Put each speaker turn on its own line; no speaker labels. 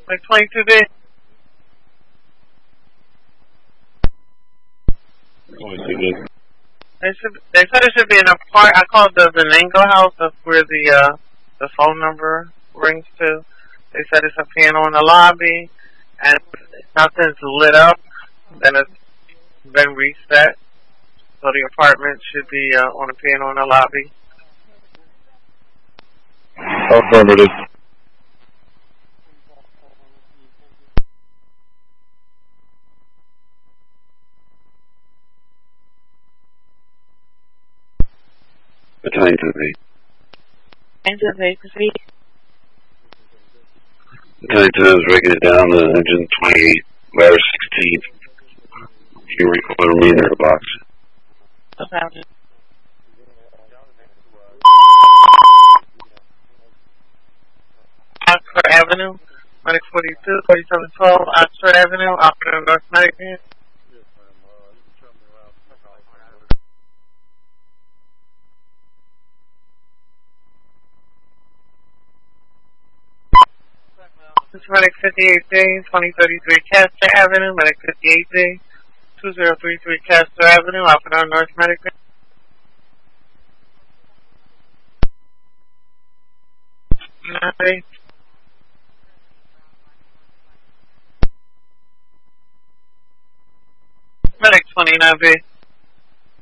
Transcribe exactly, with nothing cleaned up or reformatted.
Like twenty-two B. They should. They said it should be in a part. I called the Venango house. That's where the uh, the phone number rings to. They said it's a piano in the lobby, and nothing's lit up. Then it's been reset, so the apartment should be uh, on a piano in the lobby.
Affirmative.
Battalion to the
Into the proceed.
Battalion to is breaking it down the engine twenty-eight, ladder sixteen. You record me in the box.
Okay. Oxford Avenue, Medic forty-two, forty-seven twelve, Oxford Avenue, Operator North Medic. This is Medic fifty-eight D, twenty thirty-three Castor Avenue, Medic fifty-eight D, two zero three three Castor Avenue, Operator North Medic. Medic twenty-nine B.